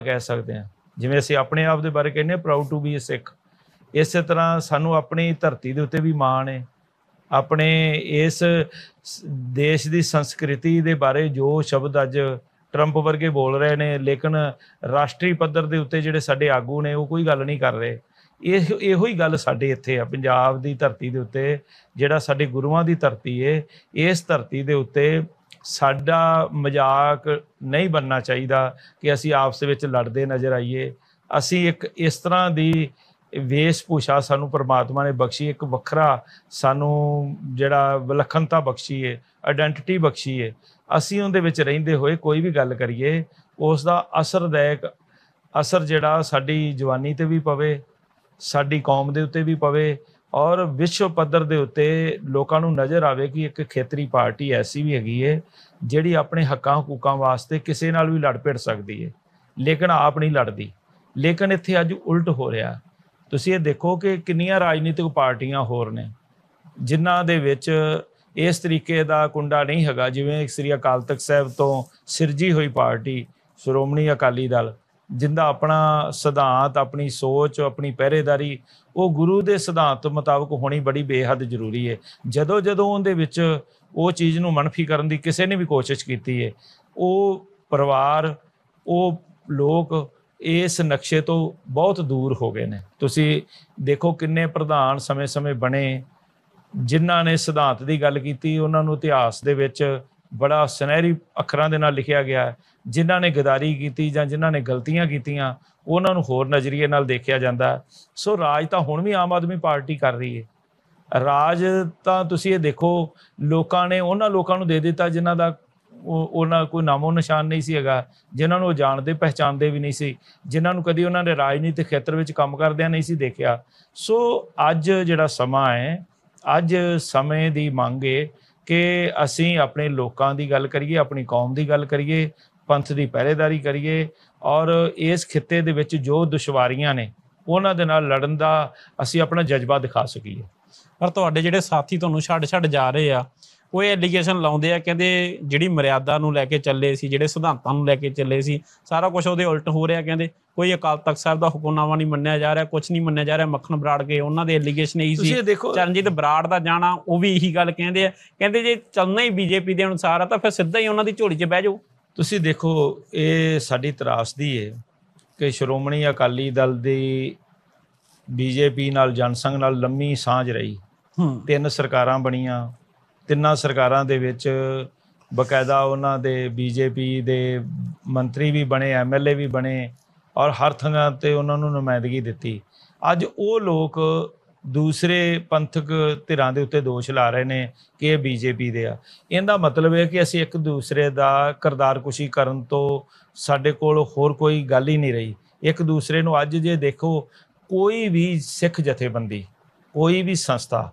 ਕਹਿ ਸਕਦੇ ਹਾਂ। ਜਿਵੇਂ ਅਸੀਂ ਆਪਣੇ ਆਪ ਦੇ ਬਾਰੇ ਕਹਿੰਦੇ ਹਾਂ ਪ੍ਰਾਊਡ ਟੂ ਬੀ ਅ ਸਿੱਖ, ਇਸੇ ਤਰ੍ਹਾਂ ਸਾਨੂੰ ਆਪਣੀ ਧਰਤੀ ਦੇ ਉੱਤੇ ਵੀ ਮਾਣ ਹੈ। ਆਪਣੇ ਇਸ ਦੇਸ਼ ਦੀ ਸੰਸਕ੍ਰਿਤੀ ਦੇ ਬਾਰੇ ਜੋ ਸ਼ਬਦ ਅੱਜ ਟਰੰਪ ਵਰਗੇ ਬੋਲ ਰਹੇ ਨੇ, ਲੇਕਿਨ ਰਾਸ਼ਟਰੀ ਪੱਧਰ ਦੇ ਉੱਤੇ ਜਿਹੜੇ ਸਾਡੇ ਆਗੂ ਨੇ ਉਹ ਕੋਈ ਗੱਲ ਨਹੀਂ ਕਰ ਰਹੇ। ਇਹੋ ਹੀ ਗੱਲ ਸਾਡੇ ਇੱਥੇ ਆ ਪੰਜਾਬ ਦੀ ਧਰਤੀ ਦੇ ਉੱਤੇ, ਜਿਹੜਾ ਸਾਡੇ ਗੁਰੂਆਂ ਦੀ ਧਰਤੀ ਹੈ, ਇਸ ਧਰਤੀ ਦੇ ਉੱਤੇ ਸਾਡਾ ਮਜ਼ਾਕ ਨਹੀਂ ਬਣਨਾ ਚਾਹੀਦਾ ਕਿ ਅਸੀਂ ਆਪਸ ਵਿੱਚ ਲੜਦੇ ਨਜ਼ਰ ਆਈਏ। ਅਸੀਂ ਇੱਕ ਇਸ ਤਰ੍ਹਾਂ ਦੀ ਵੇਸ਼ ਭੂਸ਼ਾ ਸਾਨੂੰ ਪਰਮਾਤਮਾ ਨੇ ਬਖਸ਼ੀ, ਇੱਕ ਵੱਖਰਾ ਸਾਨੂੰ ਜਿਹੜਾ ਵਿਲੱਖਣਤਾ ਬਖਸ਼ੀ ਹੈ, ਆਇਡੈਂਟੀਟੀ ਬਖਸ਼ੀ ਹੈ। ਅਸੀਂ ਉਹਦੇ ਵਿੱਚ ਰਹਿੰਦੇ ਹੋਏ ਕੋਈ ਵੀ ਗੱਲ ਕਰੀਏ, ਉਸ ਦਾ ਅਸਰਦਾਇਕ ਅਸਰ ਜਿਹੜਾ ਸਾਡੀ ਜਵਾਨੀ 'ਤੇ ਵੀ ਪਵੇ, ਸਾਡੀ ਕੌਮ ਦੇ ਉੱਤੇ ਵੀ ਪਵੇ, ਔਰ ਵਿਸ਼ਵ ਪੱਧਰ ਦੇ ਉੱਤੇ ਲੋਕਾਂ ਨੂੰ ਨਜ਼ਰ ਆਵੇ ਕਿ ਇੱਕ ਖੇਤਰੀ ਪਾਰਟੀ ਐਸੀ ਵੀ ਹੈਗੀ ਹੈ ਜਿਹੜੀ ਆਪਣੇ ਹੱਕਾਂ ਹਕੂਕਾਂ ਵਾਸਤੇ ਕਿਸੇ ਨਾਲ ਵੀ ਲੜ ਭਿੜ ਸਕਦੀ ਹੈ, ਲੇਕਿਨ ਆਪ ਨਹੀਂ ਲੜਦੀ। ਲੇਕਿਨ ਇੱਥੇ ਅੱਜ ਉਲਟ ਹੋ ਰਿਹਾ। ਤੁਸੀਂ ਇਹ ਦੇਖੋ ਕਿ ਕਿੰਨੀਆਂ ਰਾਜਨੀਤਿਕ ਪਾਰਟੀਆਂ ਹੋਰ ਨੇ ਜਿਨ੍ਹਾਂ ਦੇ ਵਿੱਚ ਇਸ ਤਰੀਕੇ ਦਾ ਕੁੰਡਾ ਨਹੀਂ ਹੈਗਾ। ਜਿਵੇਂ ਸ੍ਰੀ ਅਕਾਲ ਤਖਤ ਸਾਹਿਬ ਤੋਂ ਸਿਰਜੀ ਹੋਈ ਪਾਰਟੀ ਸ਼੍ਰੋਮਣੀ ਅਕਾਲੀ ਦਲ, ਜਿੰਦਾ ਆਪਣਾ ਸਿਧਾਂਤ, ਆਪਣੀ ਸੋਚ, ਆਪਣੀ ਪਹਿਰੇਦਾਰੀ ਉਹ ਗੁਰੂ ਦੇ ਸਿਧਾਂਤ ਮੁਤਾਬਕ ਹੋਣੀ ਬੜੀ ਬੇਹੱਦ ਜ਼ਰੂਰੀ ਹੈ। ਜਦੋਂ ਉਹਦੇ ਵਿੱਚ ਉਹ ਚੀਜ਼ ਨੂੰ ਮਨਫੀ ਕਰਨ ਦੀ ਕਿਸੇ ਨੇ ਵੀ ਕੋਸ਼ਿਸ਼ ਕੀਤੀ ਹੈ, ਉਹ ਪਰਿਵਾਰ, ਉਹ ਲੋਕ ਇਸ ਨਕਸ਼ੇ ਤੋਂ ਬਹੁਤ ਦੂਰ ਹੋ ਗਏ ਨੇ। ਤੁਸੀਂ ਦੇਖੋ ਕਿੰਨੇ ਪ੍ਰਧਾਨ ਸਮੇਂ-ਸਮੇਂ ਬਣੇ ਜਿਨ੍ਹਾਂ ਨੇ ਸਿਧਾਂਤ ਦੀ ਗੱਲ ਕੀਤੀ, ਉਹਨਾਂ ਨੂੰ ਇਤਿਹਾਸ ਦੇ ਵਿੱਚ ਬੜਾ ਸੁਨਹਿਰੀ ਅੱਖਰਾਂ ਦੇ ਨਾਲ ਲਿਖਿਆ ਗਿਆ। ਜਿਨ੍ਹਾਂ ਨੇ ਗਦਾਰੀ ਕੀਤੀ ਜਾਂ ਜਿਨ੍ਹਾਂ ਨੇ ਗਲਤੀਆਂ ਕੀਤੀਆਂ, ਉਹਨਾਂ ਨੂੰ ਹੋਰ ਨਜ਼ਰੀਏ ਨਾਲ ਦੇਖਿਆ ਜਾਂਦਾ। ਸੋ ਰਾਜ ਤਾਂ ਹੁਣ ਵੀ ਆਮ ਆਦਮੀ ਪਾਰਟੀ ਕਰ ਰਹੀ ਹੈ। ਰਾਜ ਤਾਂ ਤੁਸੀਂ ਇਹ ਦੇਖੋ ਲੋਕਾਂ ਨੇ ਉਹਨਾਂ ਲੋਕਾਂ ਨੂੰ ਦੇ ਦਿੱਤਾ ਜਿਨ੍ਹਾਂ ਦਾ ਉਹਨਾਂ ਕੋਈ ਨਾਮੋ ਨਿਸ਼ਾਨ ਨਹੀਂ ਸੀ ਹੈਗਾ, ਜਿਨ੍ਹਾਂ ਨੂੰ ਉਹ ਜਾਣਦੇ ਪਹਿਚਾਣਦੇ ਵੀ ਨਹੀਂ ਸੀ, ਜਿਨ੍ਹਾਂ ਨੂੰ ਕਦੀ ਉਹਨਾਂ ਨੇ ਰਾਜਨੀਤਿਕ ਖੇਤਰ ਵਿੱਚ ਕੰਮ ਕਰਦਿਆਂ ਨਹੀਂ ਸੀ ਦੇਖਿਆ। ਸੋ ਅੱਜ ਜਿਹੜਾ ਸਮਾਂ ਹੈ, ਅੱਜ ਸਮੇਂ ਦੀ ਮੰਗ ਹੈ ਕਿ ਅਸੀਂ ਆਪਣੇ ਲੋਕਾਂ ਦੀ ਗੱਲ ਕਰੀਏ, ਆਪਣੀ ਕੌਮ ਦੀ ਗੱਲ ਕਰੀਏ, ਪੰਥ ਦੀ ਪਹਿਰੇਦਾਰੀ ਕਰੀਏ, ਔਰ ਇਸ ਖਿੱਤੇ ਦੇ ਵਿੱਚ ਜੋ ਦੁਸ਼ਵਾਰੀਆਂ ਨੇ ਉਹਨਾਂ ਦੇ ਨਾਲ ਲੜਨ ਦਾ ਅਸੀਂ ਆਪਣਾ ਜਜ਼ਬਾ ਦਿਖਾ ਸਕੀਏ। ਪਰ ਤੁਹਾਡੇ ਜਿਹੜੇ ਸਾਥੀ ਤੁਹਾਨੂੰ ਛੱਡ ਜਾ ਰਹੇ ਆ, ਉਹ ਇਹ ਐਲੀਗੇਸ਼ਨ ਲਾਉਂਦੇ ਆ, ਕਹਿੰਦੇ ਜਿਹੜੀ ਮਰਿਆਦਾ ਨੂੰ ਲੈ ਕੇ ਚੱਲੇ ਸੀ, ਜਿਹੜੇ ਸਿਧਾਂਤਾਂ ਨੂੰ ਲੈ ਕੇ ਚੱਲੇ ਸੀ, ਸਾਰਾ ਕੁਝ ਉਹਦੇ ਉਲਟ ਹੋ ਰਿਹਾ। ਕਹਿੰਦੇ ਕੋਈ ਅਕਾਲ ਤਖਤ ਸਾਹਿਬ ਦਾ ਹੁਕਮਨਾਮਾ ਨਹੀਂ ਮੰਨਿਆ ਜਾ ਰਿਹਾ, ਕੁਝ ਨਹੀਂ ਮੰਨਿਆ ਜਾ ਰਿਹਾ। ਮੱਖਣ ਬਰਾੜ ਕੇ ਉਹਨਾਂ ਦੇ ਐਲੀਗੇਸ਼ਨ ਇਹੀ ਸੀ, ਚਰਨਜੀਤ ਬਰਾੜ ਦਾ ਜਾਣਾ ਉਹ ਵੀ ਇਹੀ ਗੱਲ ਕਹਿੰਦੇ ਆ। ਕਹਿੰਦੇ ਜੇ ਚੱਲਣਾ ਹੀ ਬੀਜੇਪੀ ਦੇ ਅਨੁਸਾਰ ਆ ਤਾਂ ਫਿਰ ਸਿੱਧਾ ਹੀ ਉਹਨਾਂ ਦੀ ਝੋਲੀ 'ਚ ਬਹਿ ਜਾਓ। ਤੁਸੀਂ ਦੇਖੋ ਇਹ ਸਾਡੀ ਤਰਾਸਦੀ ਹੈ ਕਿ ਸ਼੍ਰੋਮਣੀ ਅਕਾਲੀ ਦਲ ਦੀ ਬੀਜੇਪੀ ਨਾਲ, ਜਨਸੰਘ ਨਾਲ ਲੰਮੀ ਸਾਂਝ ਰਹੀ। 3 ਸਰਕਾਰਾਂ ਬਣੀਆਂ, 3 ਸਰਕਾਰਾਂ ਦੇ ਵਿੱਚ ਬਕਾਇਦਾ ਉਹਨਾਂ ਦੇ ਬੀਜੇਪੀ ਦੇ ਮੰਤਰੀ ਵੀ ਬਣੇ, MLA ਵੀ ਬਣੇ, ਔਰ ਹਰ ਥਾਂ 'ਤੇ ਉਹਨਾਂ ਨੂੰ ਨੁਮਾਇੰਦਗੀ ਦਿੱਤੀ। ਅੱਜ ਉਹ ਲੋਕ ਦੂਸਰੇ ਪੰਥਕ ਧਿਰਾਂ ਦੇ ਉੱਤੇ ਦੋਸ਼ ਲਾ ਰਹੇ ਨੇ ਕਿ ਇਹ ਬੀਜੇਪੀ ਦੇ ਆ। ਇਹਦਾ ਮਤਲਬ ਹੈ ਕਿ ਅਸੀਂ ਇੱਕ ਦੂਸਰੇ ਦਾ ਕਿਰਦਾਰਕੁਸ਼ੀ ਕਰਨ ਤੋਂ ਸਾਡੇ ਕੋਲ ਹੋਰ ਕੋਈ ਗੱਲ ਹੀ ਨਹੀਂ ਰਹੀ। ਇੱਕ ਦੂਸਰੇ ਨੂੰ ਅੱਜ ਜੇ ਦੇਖੋ, ਕੋਈ ਵੀ ਸਿੱਖ ਜਥੇਬੰਦੀ, ਕੋਈ ਵੀ ਸੰਸਥਾ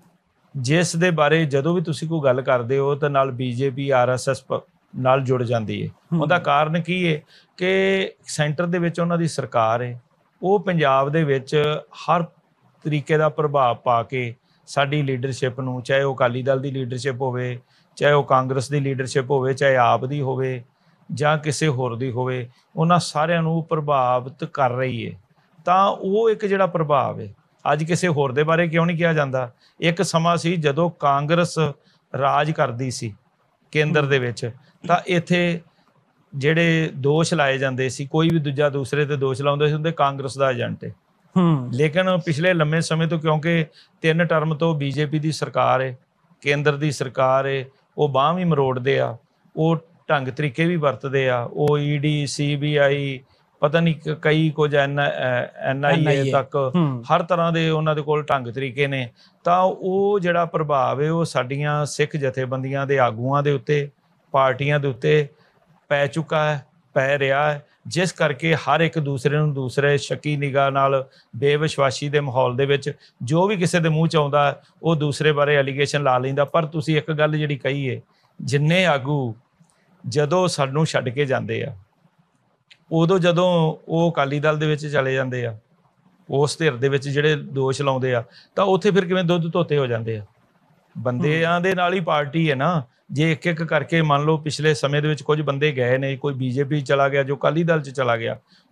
ਜਿਸ ਦੇ ਬਾਰੇ ਜਦੋਂ ਵੀ ਤੁਸੀਂ ਕੋਈ ਗੱਲ ਕਰਦੇ ਹੋ ਤਾਂ ਨਾਲ BJP RSS ਨਾਲ ਜੁੜ ਜਾਂਦੀ ਹੈ। ਉਹਦਾ ਕਾਰਨ ਕੀ ਹੈ ਕਿ ਸੈਂਟਰ ਦੇ ਵਿੱਚ ਉਹਨਾਂ ਦੀ ਸਰਕਾਰ ਹੈ, ਉਹ ਪੰਜਾਬ ਦੇ ਵਿੱਚ ਹਰ ਤਰੀਕੇ ਦਾ ਪ੍ਰਭਾਵ ਪਾ ਕੇ ਸਾਡੀ ਲੀਡਰਸ਼ਿਪ ਨੂੰ, ਚਾਹੇ ਉਹ ਅਕਾਲੀ ਦਲ ਦੀ ਲੀਡਰਸ਼ਿਪ ਹੋਵੇ, ਚਾਹੇ ਉਹ ਕਾਂਗਰਸ ਦੀ ਲੀਡਰਸ਼ਿਪ ਹੋਵੇ, ਚਾਹੇ ਆਪ ਦੀ ਹੋਵੇ ਜਾਂ ਕਿਸੇ ਹੋਰ ਦੀ ਹੋਵੇ, ਉਹਨਾਂ ਸਾਰਿਆਂ ਨੂੰ ਪ੍ਰਭਾਵਿਤ ਕਰ ਰਹੀ ਹੈ। ਤਾਂ ਉਹ ਇੱਕ ਜਿਹੜਾ ਪ੍ਰਭਾਵ ਹੈ, ਅੱਜ ਕਿਸੇ ਹੋਰ ਦੇ ਬਾਰੇ ਕਿਉਂ ਨਹੀਂ ਕਿਹਾ ਜਾਂਦਾ? ਇੱਕ ਸਮਾਂ ਸੀ ਜਦੋਂ ਕਾਂਗਰਸ ਰਾਜ ਕਰਦੀ ਸੀ ਕੇਂਦਰ ਦੇ ਵਿੱਚ, ਤਾਂ ਇੱਥੇ ਜਿਹੜੇ ਦੋਸ਼ ਲਾਏ ਜਾਂਦੇ ਸੀ, ਕੋਈ ਵੀ ਦੂਜਾ ਦੂਸਰੇ ਤੇ ਦੋਸ਼ ਲਾਉਂਦੇ ਸੀ, ਉਹਦੇ ਕਾਂਗਰਸ ਦਾ ਏਜੰਟ ਹੈ। ਲੇਕਿਨ ਪਿਛਲੇ ਲੰਮੇ ਸਮੇਂ ਤੋਂ, ਕਿਉਂਕਿ 3 ਟਰਮ ਤੋਂ BJP ਦੀ ਸਰਕਾਰ ਹੈ, ਕੇਂਦਰ ਦੀ ਸਰਕਾਰ ਹੈ, ਉਹ ਬਾਂਹ ਵੀ ਮਰੋੜਦੇ ਆ, ਉਹ ਢੰਗ ਤਰੀਕੇ ਵੀ ਵਰਤਦੇ ਆ, ਉਹ ED CBI ਪਤਾ ਨਹੀਂ ਕਈ ਕੁਝ NIA ਤੱਕ ਹਰ ਤਰ੍ਹਾਂ ਦੇ ਉਹਨਾਂ ਦੇ ਕੋਲ ਢੰਗ ਤਰੀਕੇ ਨੇ। ਤਾਂ ਉਹ ਜਿਹੜਾ ਪ੍ਰਭਾਵ ਹੈ ਉਹ ਸਾਡੀਆਂ ਸਿੱਖ ਜਥੇਬੰਦੀਆਂ ਦੇ ਆਗੂਆਂ ਦੇ ਉੱਤੇ, ਪਾਰਟੀਆਂ ਦੇ ਉੱਤੇ ਪੈ ਚੁੱਕਾ ਹੈ, ਪੈ ਰਿਹਾ ਹੈ, ਜਿਸ ਕਰਕੇ ਹਰ ਇੱਕ ਦੂਸਰੇ ਨੂੰ ਦੂਸਰੇ ਸ਼ੱਕੀ ਨਿਗਾਹ ਨਾਲ, ਬੇਵਿਸ਼ਵਾਸੀ ਦੇ ਮਾਹੌਲ ਦੇ ਵਿੱਚ ਜੋ ਵੀ ਕਿਸੇ ਦੇ ਮੂੰਹ 'ਚ ਆਉਂਦਾ ਉਹ ਦੂਸਰੇ ਬਾਰੇ ਐਲੀਗੇਸ਼ਨ ਲਾ ਲੈਂਦਾ। ਪਰ ਤੁਸੀਂ ਇੱਕ ਗੱਲ ਜਿਹੜੀ ਕਹੀ ਹੈ, ਜਿੰਨੇ ਆਗੂ ਜਦੋਂ ਸਾਨੂੰ ਛੱਡ ਕੇ ਜਾਂਦੇ ਆ, ਉਦੋਂ ਜਦੋਂ ਉਹ ਅਕਾਲੀ ਦਲ ਦੇ ਵਿੱਚ ਚਲੇ ਜਾਂਦੇ ਆ, ਉਸ ਧਿਰ ਦੇ ਵਿੱਚ ਜਿਹੜੇ ਦੋਸ਼ ਲਾਉਂਦੇ ਆ, ਤਾਂ ਉੱਥੇ ਫਿਰ ਕਿਵੇਂ ਦੁੱਧ ਧੋਤੇ ਹੋ ਜਾਂਦੇ ਆ? ਬੰਦਿਆਂ ਦੇ ਨਾਲ ਹੀ ਪਾਰਟੀ ਹੈ ਨਾ। ਜੇ ਇੱਕ ਇੱਕ ਕਰਕੇ ਮੰਨ ਲਓ ਪਿਛਲੇ ਸਮੇਂ ਦੇ ਵਿੱਚ ਕੁਝ ਬੰਦੇ ਗਏ ਨੇ, ਕੋਈ BJP ਚਲਾ ਗਿਆ, ਜੋ ਅਕਾਲੀ ਦਲ 'ਚ ਚਲਾ ਗਿਆ,